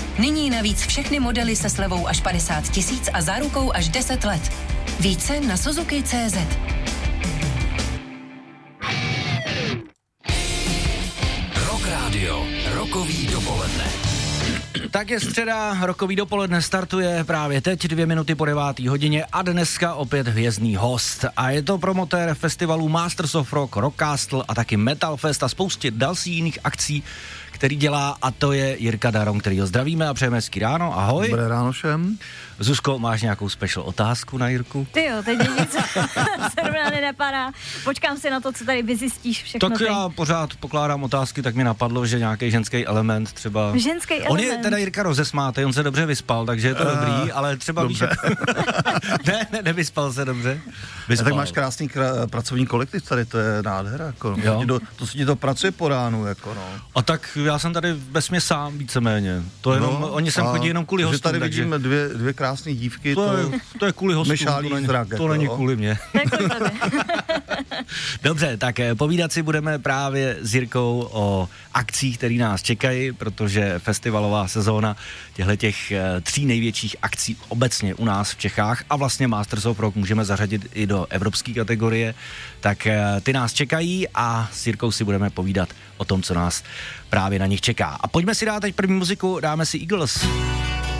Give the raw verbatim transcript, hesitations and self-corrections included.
Nyní navíc všechny modely se slevou až padesát tisíc a zárukou až deset let. Více na Suzuki tečka cé zet. Rock Radio, rokový dopoledne. Tak je středa, rokový dopoledne startuje právě teď, dvě minuty po devátý hodině a dneska opět hvězdný host. A je to promotér festivalu Masters of Rock, Rockcastle a taky Metal Fest a spoustě dalších jiných akcí, který dělá, a to je Jirka Daron, který ho zdravíme a přejeme hezký ráno. Ahoj. Dobré ráno všem. Zuzko, máš nějakou special otázku na Jirku? Ty jo, teď nic zrovna nenapadá. Počkám si na to, co tady vyzjistíš všechno. Tak ty. já pořád pokládám otázky, tak mi napadlo, že nějaký ženský element třeba... Ženský element. On je teda Jirka rozesmátej, on se dobře vyspal, takže je to uh, dobrý, ale třeba víš... ne, ne, nevyspal se dobře. Vyspal. Tak máš krásný krá- pracovní kolektiv tady, to je nádhera, jako. To, do, to se ti to pracuje po ránu, jako no. A tak já jsem tady vesmě sám víceméně. To jenom, no, oni sem chodí jenom kvůli hostům. Že tady takže... vidíme dvě, dvě krásné dívky, to, to, je, to je kvůli hostům, to není, zrak, to není jako, kvůli mě. Dobře, tak povídat si budeme právě s Jirkou o akcích, které nás čekají, protože festivalová sezóna těchto tří největších akcí obecně u nás v Čechách a vlastně Masters of Rock můžeme zařadit i do evropské kategorie, tak ty nás čekají a s Jirkou si budeme povídat o tom, co nás právě na nich čeká. A pojďme si dát teď první muziku, dáme si Eagles.